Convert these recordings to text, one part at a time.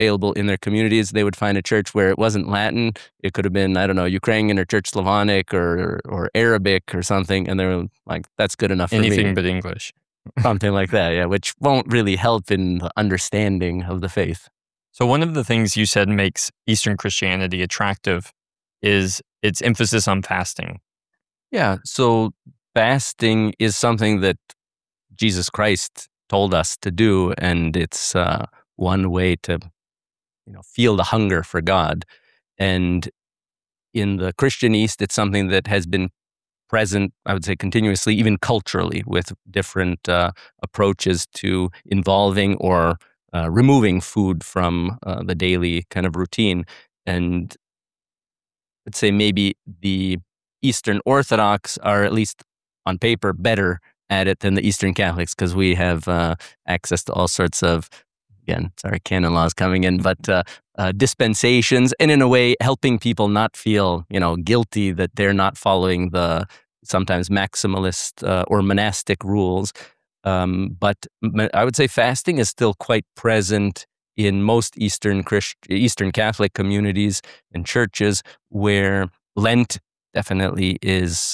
available in their communities. They would find a church where it wasn't Latin. It could have been, I don't know, Ukrainian or Church Slavonic or Arabic or something. And they were like, that's good enough for me. Anything but English. Something like that, yeah, which won't really help in the understanding of the faith. So one of the things you said makes Eastern Christianity attractive is its emphasis on fasting. Yeah, so fasting is something that Jesus Christ told us to do, and it's one way to, feel the hunger for God. And in the Christian East, it's something that has been present, I would say, continuously, even culturally, with different approaches to involving or removing food from the daily kind of routine. And I'd say maybe the Eastern Orthodox are, at least on paper, better at it than the Eastern Catholics, because we have access to all sorts of, again, sorry, canon laws coming in, but dispensations, and in a way helping people not feel, guilty that they're not following the sometimes maximalist or monastic rules. But I would say fasting is still quite present in most Eastern Catholic communities and churches, where Lent definitely is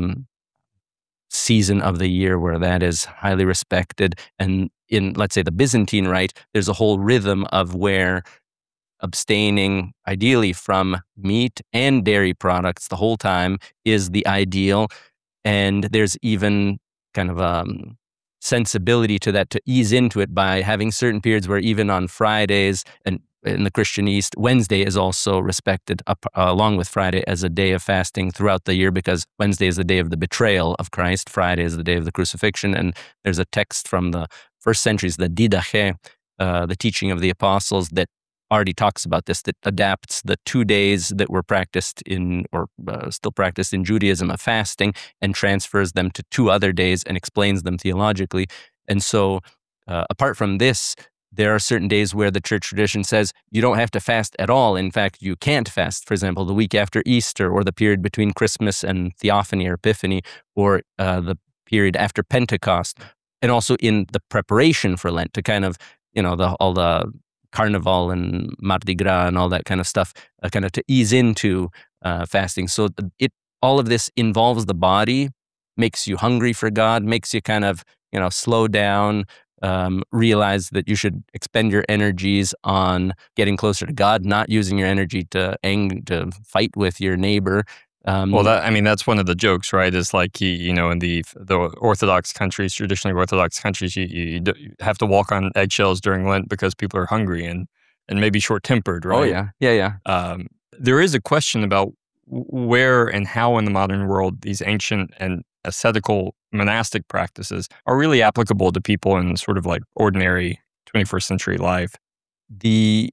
season of the year where that is highly respected. And in, let's say, the Byzantine Rite, there's a whole rhythm of where abstaining ideally from meat and dairy products the whole time is the ideal. And there's even kind of sensibility to that, to ease into it by having certain periods where even on Fridays, and in the Christian East, Wednesday is also respected along with Friday as a day of fasting throughout the year, because Wednesday is the day of the betrayal of Christ. Friday is the day of the crucifixion. And there's a text from the first centuries, the Didache, the teaching of the apostles, that already talks about this, that adapts the 2 days that were practiced in, or still practiced in Judaism, of fasting, and transfers them to 2 other days and explains them theologically. And so apart from this, there are certain days where the church tradition says you don't have to fast at all. In fact, you can't fast. For example, the week after Easter, or the period between Christmas and Theophany or Epiphany, or the period after Pentecost, and also in the preparation for Lent, to kind of, all the Carnival and Mardi Gras and all that kind of stuff, kind of to ease into fasting. So all of this involves the body, makes you hungry for God, makes you kind of, slow down, realize that you should expend your energies on getting closer to God, not using your energy to fight with your neighbor. Well, that's one of the jokes, right? Is like, in the Orthodox countries, traditionally Orthodox countries, you have to walk on eggshells during Lent because people are hungry and maybe short-tempered, right? Oh, yeah. There is a question about where and how in the modern world these ancient and ascetical monastic practices are really applicable to people in sort of like ordinary 21st century life. The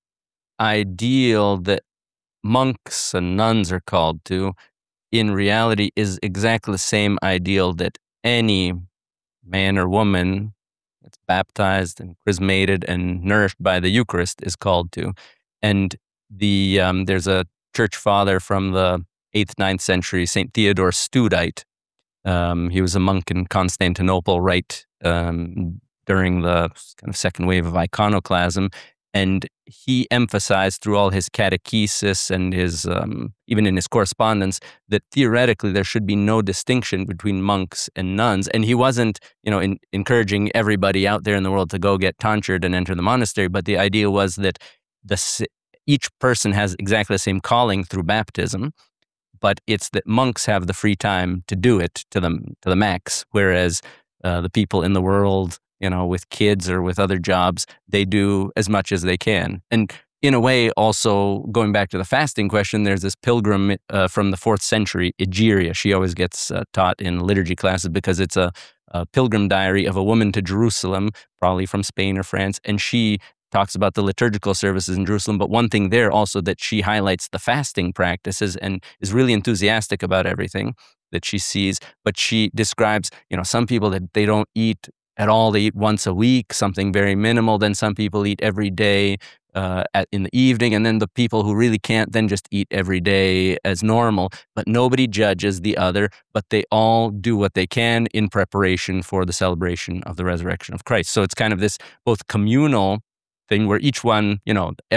ideal that monks and nuns are called to, in reality, is exactly the same ideal that any man or woman that's baptized and chrismated and nourished by the Eucharist is called to. And there's a church father from the 8th, 9th century, St. Theodore Studite. He was a monk in Constantinople right during the kind of second wave of iconoclasm. And he emphasized through all his catechesis and his, even in his correspondence, that theoretically there should be no distinction between monks and nuns. And he wasn't, encouraging everybody out there in the world to go get tonsured and enter the monastery. But the idea was that each person has exactly the same calling through baptism, but it's that monks have the free time to do it to the max, whereas the people in the world, with kids or with other jobs, they do as much as they can. And in a way, also going back to the fasting question, there's this pilgrim from the 4th century, Egeria. She always gets taught in liturgy classes because it's a pilgrim diary of a woman to Jerusalem, probably from Spain or France. And she talks about the liturgical services in Jerusalem. But one thing there also, that she highlights the fasting practices and is really enthusiastic about everything that she sees. But she describes, some people that they don't eat at all. They eat once a week, something very minimal. Then some people eat every day in the evening. And then the people who really can't then just eat every day as normal. But nobody judges the other, but they all do what they can in preparation for the celebration of the resurrection of Christ. So it's kind of this both communal thing where each one,